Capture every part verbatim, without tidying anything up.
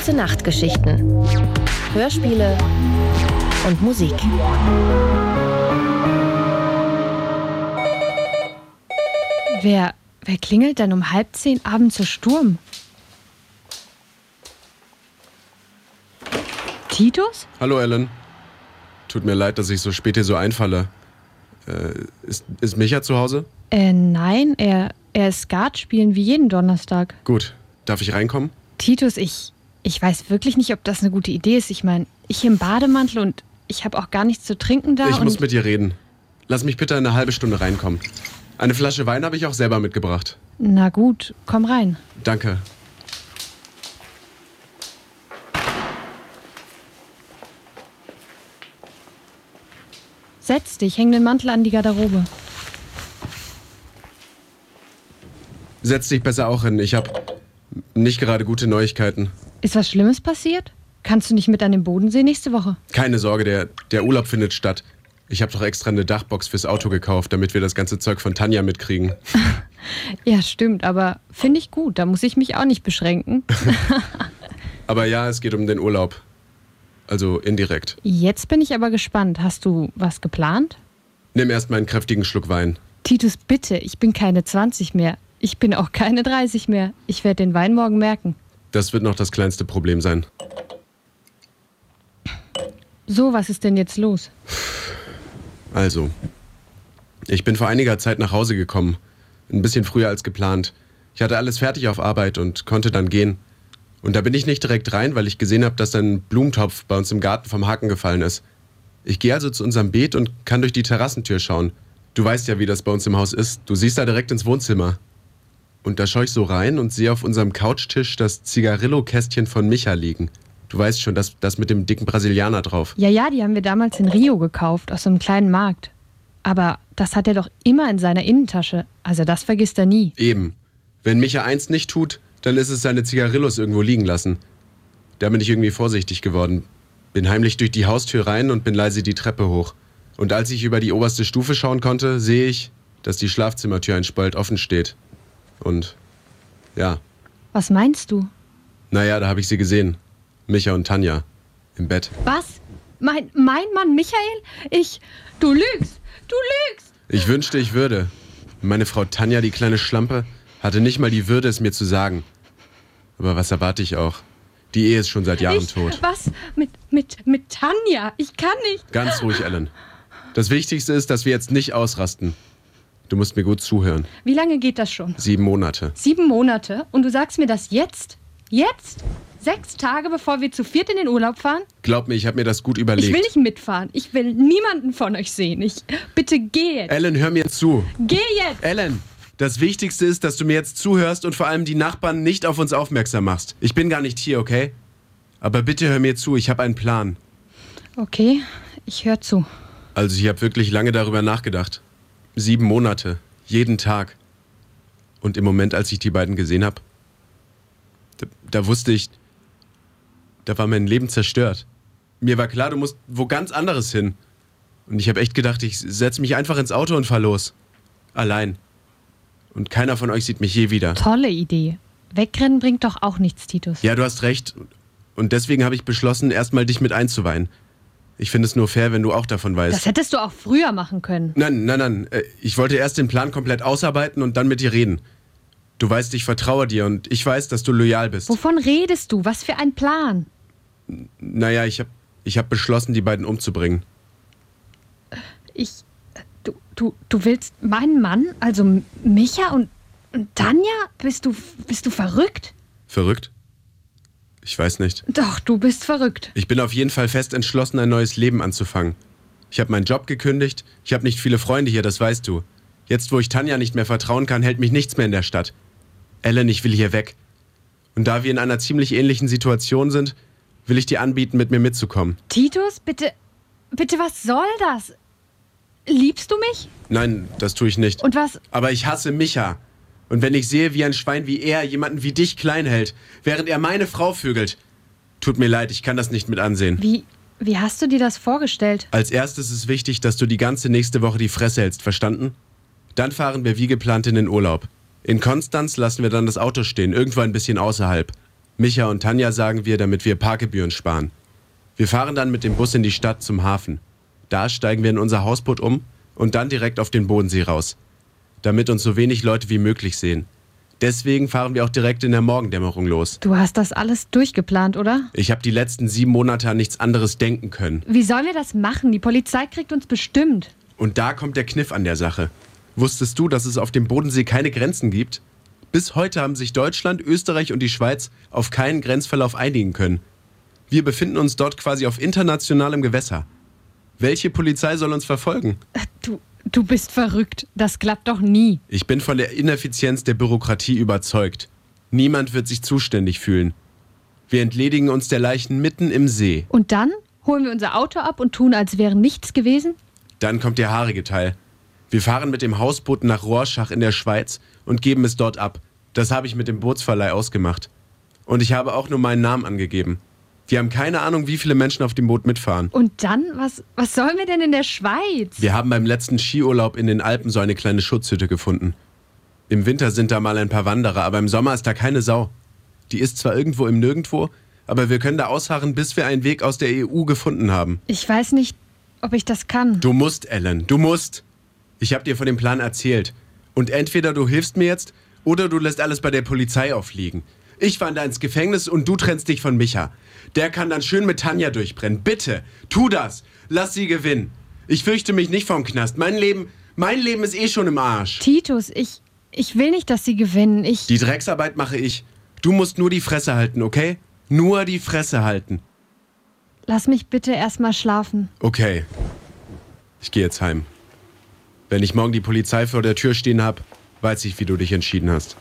Gute-Nacht-Geschichten. Hörspiele und Musik. Wer, wer klingelt denn um halb zehn abends zu Sturm? Titus? Hallo Ellen. Tut mir leid, dass ich so spät hier so einfalle. Äh, ist, ist Micha zu Hause? Äh, nein, er, er ist Skat spielen wie jeden Donnerstag. Gut. Darf ich reinkommen? Titus, ich, ich weiß wirklich nicht, ob das eine gute Idee ist. Ich meine, ich im Bademantel und ich habe auch gar nichts zu trinken da. Ich und muss mit dir reden. Lass mich bitte eine halbe Stunde reinkommen. Eine Flasche Wein habe ich auch selber mitgebracht. Na gut, komm rein. Danke. Setz dich, häng den Mantel an die Garderobe. Setz dich besser auch hin. Ich habe nicht gerade gute Neuigkeiten. Ist was Schlimmes passiert? Kannst du nicht mit an den Bodensee nächste Woche? Keine Sorge, der, der Urlaub findet statt. Ich habe doch extra eine Dachbox fürs Auto gekauft, damit wir das ganze Zeug von Tanja mitkriegen. Ja, stimmt, aber finde ich gut. Da muss ich mich auch nicht beschränken. Aber ja, es geht um den Urlaub. Also indirekt. Jetzt bin ich aber gespannt. Hast du was geplant? Nimm erst mal einen kräftigen Schluck Wein. Titus, bitte, ich bin keine zwanzig mehr. Ich bin auch keine dreißig mehr. Ich werde den Wein morgen merken. Das wird noch das kleinste Problem sein. So, was ist denn jetzt los? Also, ich bin vor einiger Zeit nach Hause gekommen. Ein bisschen früher als geplant. Ich hatte alles fertig auf Arbeit und konnte dann gehen. Und da bin ich nicht direkt rein, weil ich gesehen habe, dass ein Blumentopf bei uns im Garten vom Haken gefallen ist. Ich gehe also zu unserem Beet und kann durch die Terrassentür schauen. Du weißt ja, wie das bei uns im Haus ist. Du siehst da direkt ins Wohnzimmer. Und da schaue ich so rein und sehe auf unserem Couchtisch das Zigarillo-Kästchen von Micha liegen. Du weißt schon, das, das mit dem dicken Brasilianer drauf. Ja, ja, die haben wir damals in Rio gekauft, aus so einem kleinen Markt. Aber das hat er doch immer in seiner Innentasche. Also das vergisst er nie. Eben. Wenn Micha eins nicht tut, dann ist es seine Zigarillos irgendwo liegen lassen. Da bin ich irgendwie vorsichtig geworden. Bin heimlich durch die Haustür rein und bin leise die Treppe hoch. Und als ich über die oberste Stufe schauen konnte, sehe ich, dass die Schlafzimmertür ein Spalt offen steht. Und ja. Was meinst du? Naja, da habe ich sie gesehen. Micha und Tanja. Im Bett. Was? Mein, mein Mann Michael? Ich... Du lügst! Du lügst! Ich wünschte, ich würde. Meine Frau Tanja, die kleine Schlampe, hatte nicht mal die Würde, es mir zu sagen. Aber was erwarte ich auch? Die Ehe ist schon seit Jahren ich, tot. Was? Mit, mit, mit Tanja? Ich kann nicht. Ganz ruhig, Ellen. Das Wichtigste ist, dass wir jetzt nicht ausrasten. Du musst mir gut zuhören. Wie lange geht das schon? Sieben Monate. Sieben Monate? Und du sagst mir das jetzt? Jetzt? Sechs Tage, bevor wir zu viert in den Urlaub fahren? Glaub mir, ich habe mir das gut überlegt. Ich will nicht mitfahren. Ich will niemanden von euch sehen. Ich, bitte geh jetzt. Ellen, hör mir zu. Geh jetzt! Ellen, das Wichtigste ist, dass du mir jetzt zuhörst und vor allem die Nachbarn nicht auf uns aufmerksam machst. Ich bin gar nicht hier, okay? Aber bitte hör mir zu, ich habe einen Plan. Okay, ich höre zu. Also ich habe wirklich lange darüber nachgedacht. Sieben Monate, jeden Tag. Und im Moment, als ich die beiden gesehen habe, da, da wusste ich, da war mein Leben zerstört. Mir war klar, du musst wo ganz anderes hin. Und ich habe echt gedacht, ich setze mich einfach ins Auto und fahr los. Allein. Und keiner von euch sieht mich je wieder. Tolle Idee. Wegrennen bringt doch auch nichts, Titus. Ja, du hast recht. Und deswegen habe ich beschlossen, erstmal dich mit einzuweihen. Ich finde es nur fair, wenn du auch davon weißt. Das hättest du auch früher machen können. Nein, nein, nein. Ich wollte erst den Plan komplett ausarbeiten und dann mit dir reden. Du weißt, ich vertraue dir und ich weiß, dass du loyal bist. Wovon redest du? Was für ein Plan? Naja, ich habe ich hab beschlossen, die beiden umzubringen. Ich... Du, du, du willst meinen Mann, also Micha und, und Tanja? Bist du, bist du verrückt? Verrückt? Ich weiß nicht. Doch, du bist verrückt. Ich bin auf jeden Fall fest entschlossen, ein neues Leben anzufangen. Ich habe meinen Job gekündigt. Ich habe nicht viele Freunde hier, das weißt du. Jetzt, wo ich Tanja nicht mehr vertrauen kann, hält mich nichts mehr in der Stadt. Ellen, ich will hier weg. Und da wir in einer ziemlich ähnlichen Situation sind, will ich dir anbieten, mit mir mitzukommen. Titus, bitte, bitte, was soll das? Liebst du mich? Nein, das tue ich nicht. Und was? Aber ich hasse Micha. Und wenn ich sehe, wie ein Schwein wie er jemanden wie dich klein hält, während er meine Frau vögelt, tut mir leid, ich kann das nicht mit ansehen. Wie, wie hast du dir das vorgestellt? Als erstes ist wichtig, dass du die ganze nächste Woche die Fresse hältst, verstanden? Dann fahren wir wie geplant in den Urlaub. In Konstanz lassen wir dann das Auto stehen, irgendwo ein bisschen außerhalb. Micha und Tanja sagen wir, damit wir Parkgebühren sparen. Wir fahren dann mit dem Bus in die Stadt zum Hafen. Da steigen wir in unser Hausboot um und dann direkt auf den Bodensee raus, damit uns so wenig Leute wie möglich sehen. Deswegen fahren wir auch direkt in der Morgendämmerung los. Du hast das alles durchgeplant, oder? Ich habe die letzten sieben Monate an nichts anderes denken können. Wie sollen wir das machen? Die Polizei kriegt uns bestimmt. Und da kommt der Kniff an der Sache. Wusstest du, dass es auf dem Bodensee keine Grenzen gibt? Bis heute haben sich Deutschland, Österreich und die Schweiz auf keinen Grenzverlauf einigen können. Wir befinden uns dort quasi auf internationalem Gewässer. Welche Polizei soll uns verfolgen? Du, du bist verrückt. Das klappt doch nie. Ich bin von der Ineffizienz der Bürokratie überzeugt. Niemand wird sich zuständig fühlen. Wir entledigen uns der Leichen mitten im See. Und dann holen wir unser Auto ab und tun, als wäre nichts gewesen? Dann kommt der haarige Teil. Wir fahren mit dem Hausboot nach Rorschach in der Schweiz und geben es dort ab. Das habe ich mit dem Bootsverleih ausgemacht. Und ich habe auch nur meinen Namen angegeben. Wir haben keine Ahnung, wie viele Menschen auf dem Boot mitfahren. Und dann? Was, was sollen wir denn in der Schweiz? Wir haben beim letzten Skiurlaub in den Alpen so eine kleine Schutzhütte gefunden. Im Winter sind da mal ein paar Wanderer, aber im Sommer ist da keine Sau. Die ist zwar irgendwo im Nirgendwo, aber wir können da ausharren, bis wir einen Weg aus der E U gefunden haben. Ich weiß nicht, ob ich das kann. Du musst, Ellen, du musst. Ich habe dir von dem Plan erzählt. Und entweder du hilfst mir jetzt, oder du lässt alles bei der Polizei aufliegen. Ich wandere ins Gefängnis und du trennst dich von Micha. Der kann dann schön mit Tanja durchbrennen. Bitte, tu das. Lass sie gewinnen. Ich fürchte mich nicht vom Knast. Mein Leben, mein Leben ist eh schon im Arsch. Titus, ich, ich will nicht, dass sie gewinnen. Ich... Die Drecksarbeit mache ich. Du musst nur die Fresse halten, okay? Nur die Fresse halten. Lass mich bitte erstmal schlafen. Okay. Ich gehe jetzt heim. Wenn ich morgen die Polizei vor der Tür stehen habe, weiß ich, wie du dich entschieden hast.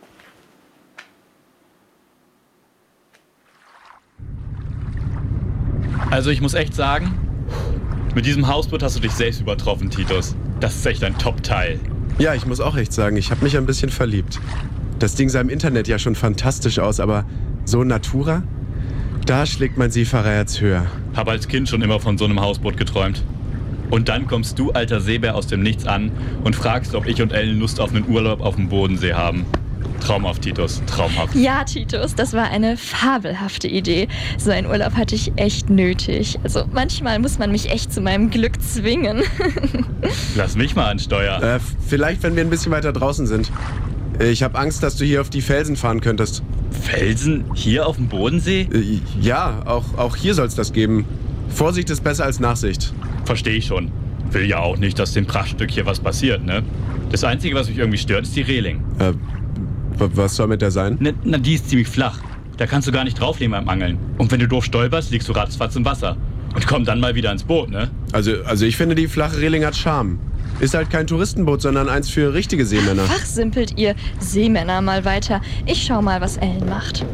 Also ich muss echt sagen, mit diesem Hausboot hast du dich selbst übertroffen, Titus. Das ist echt ein Top-Teil. Ja, ich muss auch echt sagen, ich habe mich ein bisschen verliebt. Das Ding sah im Internet ja schon fantastisch aus, aber so Natura? Da schlägt mein Seefahrerherz höher. Hab als Kind schon immer von so einem Hausboot geträumt. Und dann kommst du, alter Seebär, aus dem Nichts an und fragst, ob ich und Ellen Lust auf einen Urlaub auf dem Bodensee haben. Traumhaft, Titus, traumhaft. Ja, Titus, das war eine fabelhafte Idee. So einen Urlaub hatte ich echt nötig. Also manchmal muss man mich echt zu meinem Glück zwingen. Lass mich mal ansteuern. Äh, vielleicht, wenn wir ein bisschen weiter draußen sind. Ich habe Angst, dass du hier auf die Felsen fahren könntest. Felsen? Hier auf dem Bodensee? Äh, ja, auch, auch hier soll es das geben. Vorsicht ist besser als Nachsicht. Verstehe ich schon. Will ja auch nicht, dass dem Prachtstück hier was passiert, ne? Das Einzige, was mich irgendwie stört, ist die Reling. Äh, was soll mit der sein? Na, na, die ist ziemlich flach. Da kannst du gar nicht drauflehnen beim Angeln. Und wenn du doof stolperst, liegst du ratzfatz im Wasser. Und komm dann mal wieder ins Boot, ne? Also, also ich finde, die flache Reling hat Charme. Ist halt kein Touristenboot, sondern eins für richtige Seemänner. Fachsimpelt ihr Seemänner mal weiter. Ich schau mal, was Ellen macht.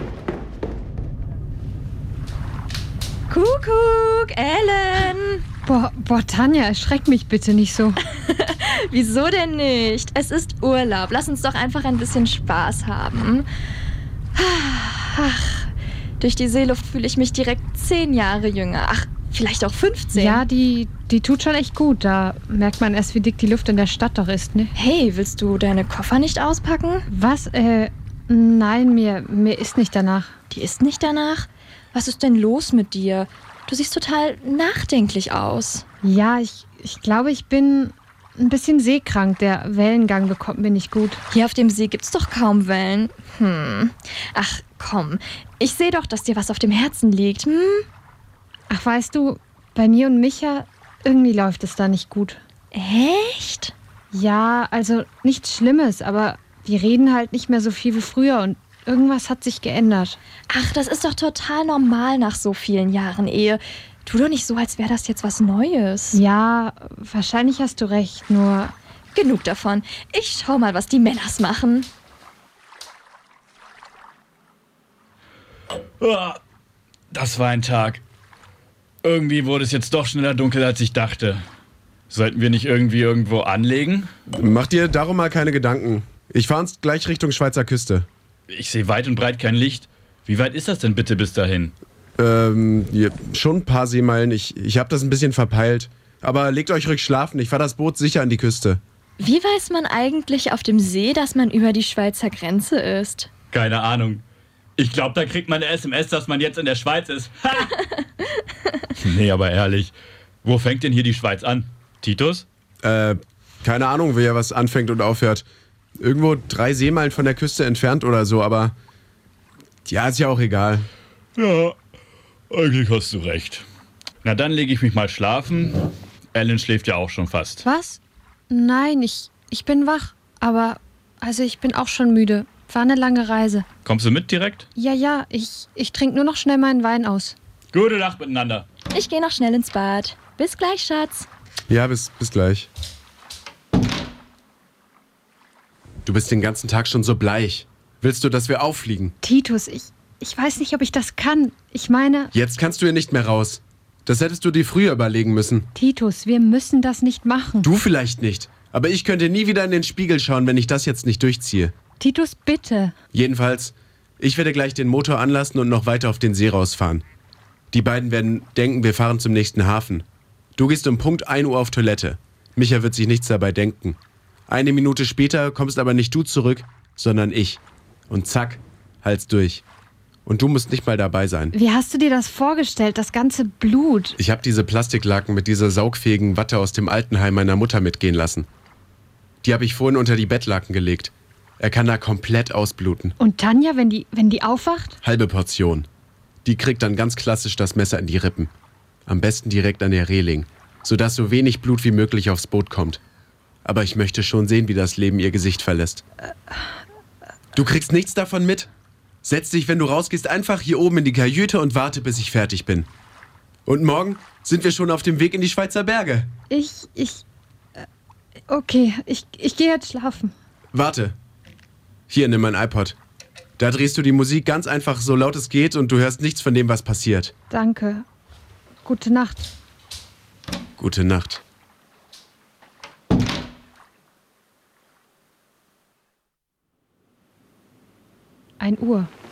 Kuckuck, Ellen! Boah, boah, Tanja, erschreck mich bitte nicht so. Wieso denn nicht? Es ist Urlaub. Lass uns doch einfach ein bisschen Spaß haben. Ach, durch die Seeluft fühle ich mich direkt zehn Jahre jünger. Ach, vielleicht auch fünfzehn. Ja, die, die tut schon echt gut. Da merkt man erst, wie dick die Luft in der Stadt doch ist, ne? Hey, willst du deine Koffer nicht auspacken? Was? Äh, nein, mir, mir ist nicht danach. Die ist nicht danach? Was ist denn los mit dir? Du siehst total nachdenklich aus. Ja, ich, ich glaube, ich bin ein bisschen seekrank. Der Wellengang bekommt mir nicht gut. Hier auf dem See gibt's doch kaum Wellen. Hm. Ach, komm. Ich sehe doch, dass dir was auf dem Herzen liegt. Hm? Ach, weißt du, bei mir und Micha, irgendwie läuft es da nicht gut. Echt? Ja, also nichts Schlimmes, aber wir reden halt nicht mehr so viel wie früher und irgendwas hat sich geändert. Ach, das ist doch total normal nach so vielen Jahren Ehe. Tu doch nicht so, als wäre das jetzt was Neues. Ja, wahrscheinlich hast du recht, nur... Genug davon. Ich schau mal, was die Männers machen. Das war ein Tag. Irgendwie wurde es jetzt doch schneller dunkel, als ich dachte. Sollten wir nicht irgendwie irgendwo anlegen? Mach dir darum mal keine Gedanken. Ich fahre uns gleich Richtung Schweizer Küste. Ich sehe weit und breit kein Licht. Wie weit ist das denn bitte bis dahin? Ähm, ja, schon ein paar Seemeilen. Ich, ich habe das ein bisschen verpeilt. Aber legt euch ruhig schlafen. Ich fahre das Boot sicher an die Küste. Wie weiß man eigentlich auf dem See, dass man über die Schweizer Grenze ist? Keine Ahnung. Ich glaube, da kriegt man eine S M S, dass man jetzt in der Schweiz ist. Ha! Nee, aber ehrlich, wo fängt denn hier die Schweiz an? Titus? Äh, keine Ahnung, wie er was anfängt und aufhört. Irgendwo drei Seemeilen von der Küste entfernt oder so, aber ja, ist ja auch egal. Ja, eigentlich hast du recht. Na, dann lege ich mich mal schlafen. Ellen schläft ja auch schon fast. Was? Nein, ich, ich bin wach. Aber, also ich bin auch schon müde. War eine lange Reise. Kommst du mit direkt? Ja, ja, ich, ich trinke nur noch schnell meinen Wein aus. Gute Nacht miteinander. Ich gehe noch schnell ins Bad. Bis gleich, Schatz. Ja, bis, bis gleich. Du bist den ganzen Tag schon so bleich. Willst du, dass wir auffliegen? Titus, ich, ich weiß nicht, ob ich das kann. Ich meine, Jetzt kannst du ja nicht mehr raus. Das hättest du dir früher überlegen müssen. Titus, wir müssen das nicht machen. Du vielleicht nicht. Aber ich könnte nie wieder in den Spiegel schauen, wenn ich das jetzt nicht durchziehe. Titus, bitte. Jedenfalls, ich werde gleich den Motor anlassen und noch weiter auf den See rausfahren. Die beiden werden denken, wir fahren zum nächsten Hafen. Du gehst um Punkt ein Uhr auf Toilette. Micha wird sich nichts dabei denken. Eine Minute später kommst aber nicht du zurück, sondern ich. Und zack, Hals durch. Und du musst nicht mal dabei sein. Wie hast du dir das vorgestellt, das ganze Blut? Ich habe diese Plastiklaken mit dieser saugfähigen Watte aus dem Altenheim meiner Mutter mitgehen lassen. Die habe ich vorhin unter die Bettlaken gelegt. Er kann da komplett ausbluten. Und Tanja, wenn die, wenn die aufwacht? Halbe Portion. Die kriegt dann ganz klassisch das Messer in die Rippen. Am besten direkt an der Reling, sodass so wenig Blut wie möglich aufs Boot kommt. Aber ich möchte schon sehen, wie das Leben ihr Gesicht verlässt. Du kriegst nichts davon mit? Setz dich, wenn du rausgehst, einfach hier oben in die Kajüte und warte, bis ich fertig bin. Und morgen sind wir schon auf dem Weg in die Schweizer Berge. Ich, ich... äh, Okay, ich, ich gehe jetzt schlafen. Warte. Hier, nimm mein iPod. Da drehst du die Musik ganz einfach so laut es geht und du hörst nichts von dem, was passiert. Danke. Gute Nacht. Gute Nacht. Ein Uhr.